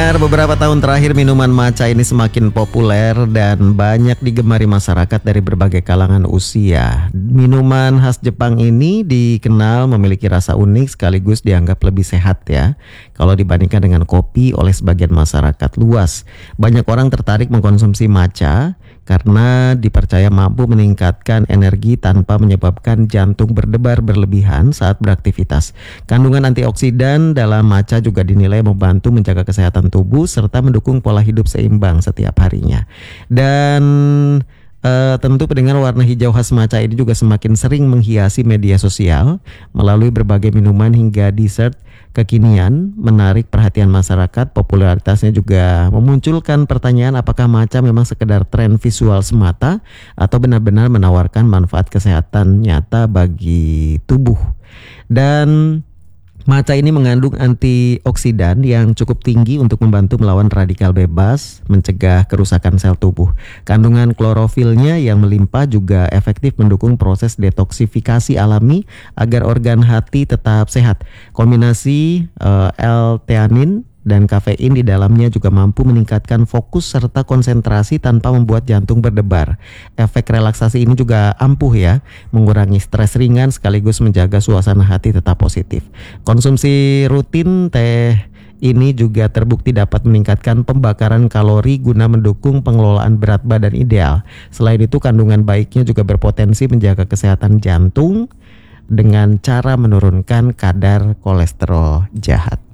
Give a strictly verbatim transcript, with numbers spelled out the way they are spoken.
pendengar, beberapa tahun terakhir minuman matcha ini semakin populer dan banyak digemari masyarakat dari berbagai kalangan usia. Minuman khas Jepang ini dikenal memiliki rasa unik sekaligus dianggap lebih sehat ya, kalau dibandingkan dengan kopi oleh sebagian masyarakat luas. Banyak orang tertarik mengkonsumsi matcha karena dipercaya mampu meningkatkan energi tanpa menyebabkan jantung berdebar berlebihan saat beraktivitas. Kandungan antioksidan dalam matcha juga dinilai membantu menjaga kesehatan tubuh serta mendukung pola hidup seimbang setiap harinya. Dan Uh, tentu pendengar, warna hijau khas matcha ini juga semakin sering menghiasi media sosial melalui berbagai minuman hingga dessert kekinian, menarik perhatian masyarakat. Popularitasnya juga memunculkan pertanyaan apakah matcha memang sekedar tren visual semata atau benar-benar menawarkan manfaat kesehatan nyata bagi tubuh. Dan matcha ini mengandung antioksidan yang cukup tinggi untuk membantu melawan radikal bebas, mencegah kerusakan sel tubuh. Kandungan klorofilnya yang melimpah juga efektif mendukung proses detoksifikasi alami agar organ hati tetap sehat. Kombinasi uh, L-theanin dan kafein di dalamnya juga mampu meningkatkan fokus serta konsentrasi tanpa membuat jantung berdebar. Efek relaksasi ini juga ampuh ya, mengurangi stres ringan sekaligus menjaga suasana hati tetap positif. Konsumsi rutin teh ini juga terbukti dapat meningkatkan pembakaran kalori guna mendukung pengelolaan berat badan ideal. Selain itu, kandungan baiknya juga berpotensi menjaga kesehatan jantung dengan cara menurunkan kadar kolesterol jahat.